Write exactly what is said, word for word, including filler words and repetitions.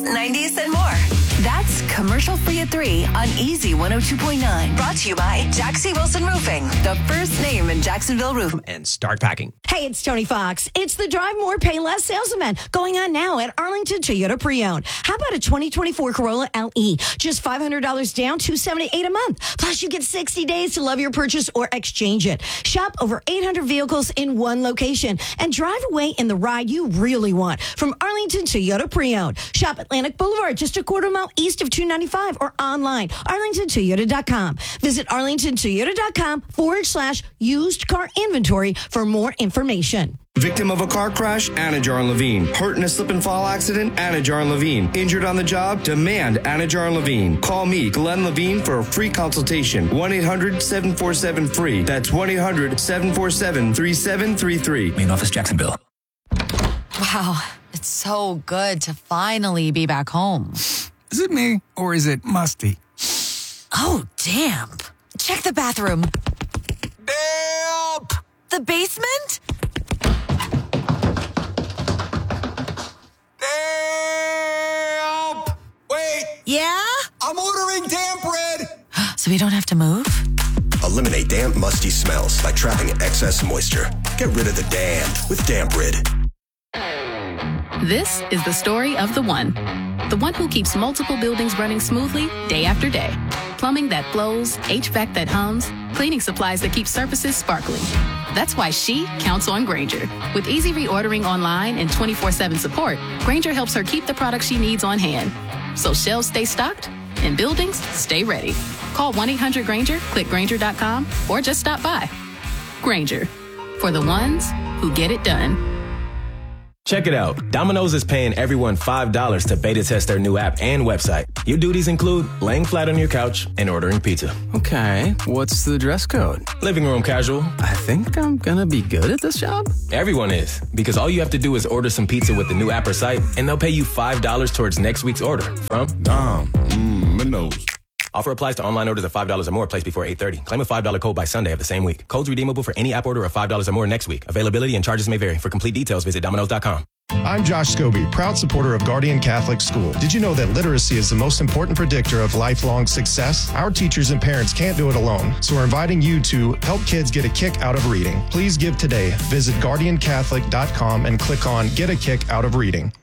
nineties, and more. That's Commercial Free at three on Easy one oh two point nine. Brought to you by Jaxie Wilson Roofing, the first name in Jacksonville Roofing. And start packing. Hey, it's Tony Fox. It's the Drive More, Pay Less sales event going on now at Arlington Toyota Pre-Owned. How about a twenty twenty-four Corolla L E? Just five hundred dollars down, two hundred seventy-eight dollars a month. Plus, you get sixty days to love your purchase or exchange it. Shop over eight hundred vehicles in one location and drive away in the ride you really want from Arlington Toyota Pre-Owned. Shop Atlantic Boulevard, just a quarter mile east of two ninety-five, or online, arlington toyota dot com. Visit arlington toyota dot com forward slash used car inventory for more information. Victim of a car crash? Anajar and Levine. Hurt in a slip and fall accident? Anajar and Levine. Injured on the job? Demand Anajar and Levine. Call me, Glenn Levine, for a free consultation. one eight hundred seven four seven free. That's one eight hundred seven four seven three seven three three. Main office, Jacksonville. Wow, it's so good to finally be back home. Is it me, or is it musty? Oh, damp. Check the bathroom. Damp! The basement? Damp! Wait! Yeah? I'm ordering damp bread! So we don't have to move? Eliminate damp, musty smells by trapping excess moisture. Get rid of the damp with Damp Rid. This is the story of the one. The one who keeps multiple buildings running smoothly day after day. Plumbing that flows, H V A C that hums, cleaning supplies that keep surfaces sparkling. That's why she counts on Grainger. With easy reordering online and twenty-four seven support, Grainger helps her keep the products she needs on hand. So shelves stay stocked and buildings stay ready. Call one eight hundred Grainger, click Grainger dot com, or just stop by. Grainger, for the ones who get it done. Check it out. Domino's is paying everyone five dollars to beta test their new app and website. Your duties include laying flat on your couch and ordering pizza. Okay, what's the dress code? Living room casual. I think I'm gonna be good at this job. Everyone is, because all you have to do is order some pizza with the new app or site, and they'll pay you five dollars towards next week's order from Dom. Mmm, Minos. Offer applies to online orders of five dollars or more placed before eight thirty. Claim a five dollars code by Sunday of the same week. Codes redeemable for any app order of five dollars or more next week. Availability and charges may vary. For complete details, visit Domino's dot com. I'm Josh Scobie, proud supporter of Guardian Catholic School. Did you know that literacy is the most important predictor of lifelong success? Our teachers and parents can't do it alone, so we're inviting you to help kids get a kick out of reading. Please give today. Visit guardian catholic dot com and click on Get a Kick Out of Reading.